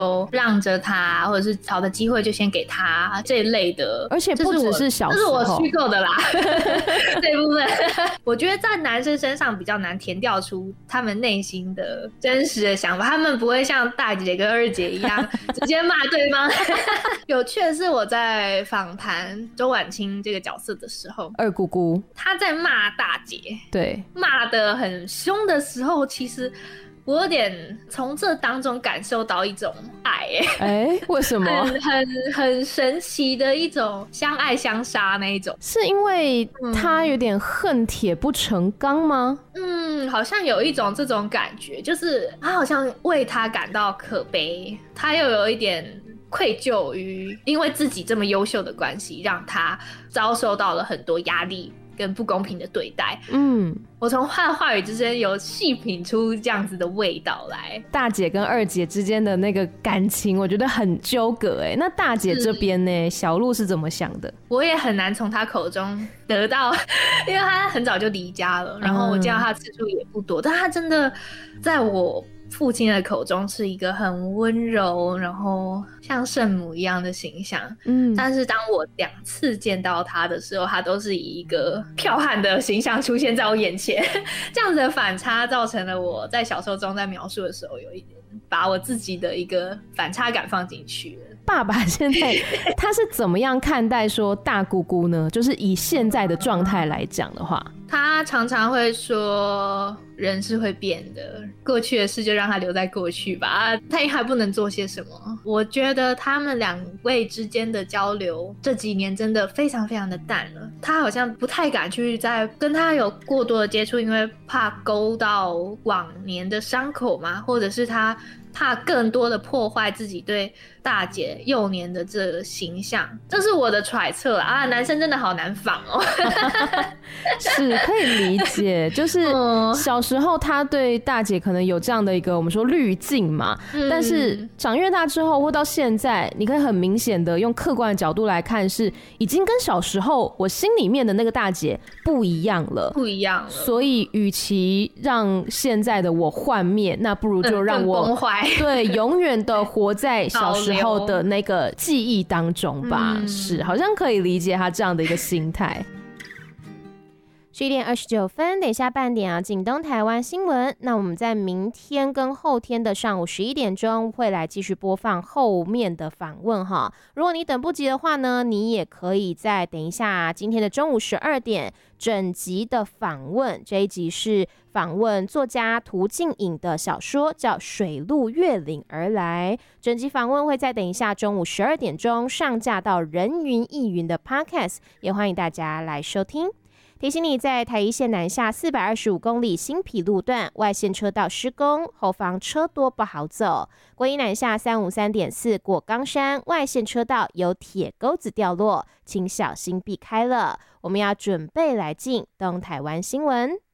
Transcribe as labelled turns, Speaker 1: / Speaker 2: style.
Speaker 1: 让着他，或者是好的机会就先给他这一类的。
Speaker 2: 而且不只是小时候，
Speaker 1: 这是我虚构的啦这一部分我觉得在男生身上比较难填调出他们内心的真实的想法，他们不会像大姐跟二姐一样直接骂对方有趣的是我在访谈周婉清这个角色的时候，
Speaker 2: 二姑姑
Speaker 1: 她在骂大姐，对，骂得很凶的时候，其实我有点从这当中感受到一种爱
Speaker 2: 为什么？
Speaker 1: 很神奇的一种相爱相杀那一种。
Speaker 2: 是因为他有点恨铁不成钢吗？
Speaker 1: 好像有一种这种感觉，就是他好像为他感到可悲，他又有一点愧疚于因为自己这么优秀的关系，让他遭受到了很多压力跟不公平的对待。我从他的话语之间有细品出这样子的味道来。
Speaker 2: 大姐跟二姐之间的那个感情我觉得很纠葛那大姐这边呢，小鹿是怎么想的？
Speaker 1: 我也很难从他口中得到因为他很早就离家了，然后我见到他次数也不多，但他真的在我父亲的口中是一个很温柔然后像圣母一样的形象。但是当我2次见到他的时候，他都是以一个剽悍的形象出现在我眼前这样子的反差造成了我在小说中在描述的时候有一点把我自己的一个反差感放进去了。
Speaker 2: 爸爸现在他是怎么样看待说大姑姑呢？就是以现在的状态来讲的话，
Speaker 1: 他常常会说人是会变的，过去的事就让他留在过去吧，他也还不能做些什么。我觉得他们2位之间的交流这几年真的非常非常的淡了，他好像不太敢去再跟他有过多的接触，因为怕勾到往年的伤口嘛，或者是他怕更多的破坏自己对大姐幼年的这个形象，这是我的揣测啊。男生真的好难仿
Speaker 2: 是可以理解，就是小时候他对大姐可能有这样的一个我们说滤镜嘛，但是长越大之后或到现在，你可以很明显的用客观的角度来看，是已经跟小时候我心里面的那个大姐不一样了，所以与其让现在的我幻灭，那不如就让我对永远的活在小时候的那个记忆当中吧。是，好像可以理解他这样的一个心态。11点29分，等一下半点进东台湾新闻。那我们在明天跟后天的上午11点钟会来继续播放后面的访问哈。如果你等不及的话呢，你也可以再等一下今天的中午12点整集的访问。这一集是访问作家涂静颖的小说叫《水路越岭而来》，整集访问会在等一下中午12点钟上架到人云亦云的 Podcast， 也欢迎大家来收听。提醒你，在台一线南下425公里新陂路段外线车道施工，后方车多不好走。国一南下353.4过冈山外线车道有铁钩子掉落，请小心避开了。我们要准备来进东台湾新闻。